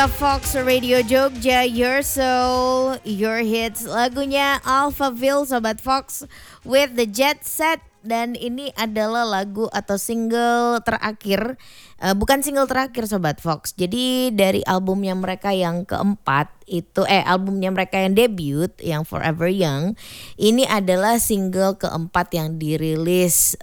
Fox Radio Jogja, Your Soul, Your Hits. Lagunya Alphaville Sobat Fox with the Jet Set. Dan ini adalah lagu atau single terakhir, bukan single terakhir Sobat Fox. Jadi dari albumnya mereka yang keempat itu, albumnya mereka yang debut, yang Forever Young, ini adalah single keempat yang dirilis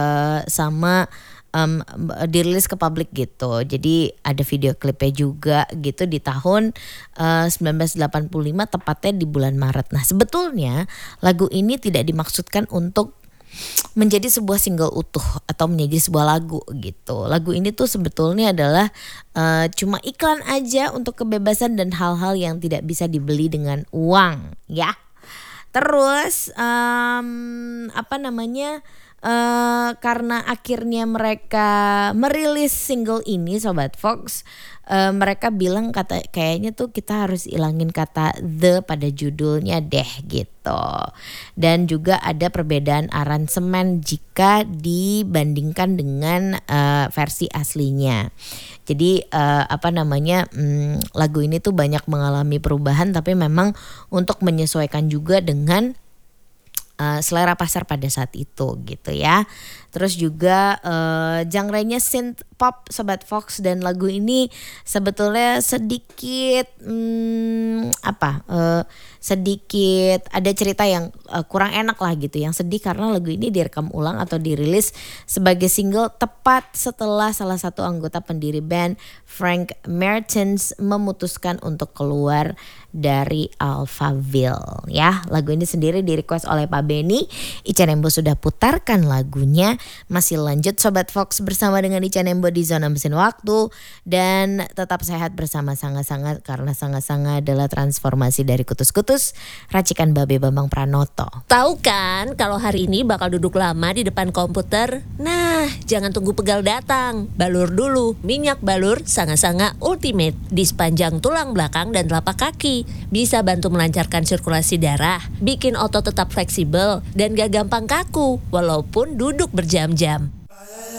dirilis ke publik gitu. Jadi ada video klipnya juga gitu di tahun 1985, tepatnya di bulan Maret. Nah sebetulnya lagu ini tidak dimaksudkan untuk menjadi sebuah single utuh atau menjadi sebuah lagu gitu. Lagu ini tuh sebetulnya adalah cuma iklan aja untuk kebebasan dan hal-hal yang tidak bisa dibeli dengan uang ya. Terus karena akhirnya mereka merilis single ini Sobat Fox, mereka bilang kayaknya tuh kita harus ilangin kata the pada judulnya deh gitu. Dan juga ada perbedaan aransemen jika dibandingkan dengan versi aslinya. Jadi lagu ini tuh banyak mengalami perubahan, tapi memang untuk menyesuaikan juga dengan selera pasar pada saat itu gitu ya. Terus juga genre-nya synth pop Sobat Fox, dan lagu ini sebetulnya sedikit sedikit ada cerita yang kurang enak lah gitu, yang sedih karena lagu ini direkam ulang atau dirilis sebagai single tepat setelah salah satu anggota pendiri band Frank Mertens memutuskan untuk keluar dari Alphaville ya. Lagu ini sendiri di-request oleh Pak Benny. Ica Nembo sudah putarkan lagunya. Masih lanjut Sobat Fox bersama dengan Ica Nembo di Zona Mesin Waktu, dan tetap sehat bersama Sanga-Sanga, karena Sanga-Sanga adalah transformasi dari kutus-kutus racikan Babe Bambang Pranoto. Tahu kan kalau hari ini bakal duduk lama di depan komputer? Nah, jangan tunggu pegal datang. Balur dulu minyak balur Sanga-Sanga Ultimate di sepanjang tulang belakang dan telapak kaki. Bisa bantu melancarkan sirkulasi darah, bikin otot tetap fleksibel dan gak gampang kaku walaupun duduk berjam-jam.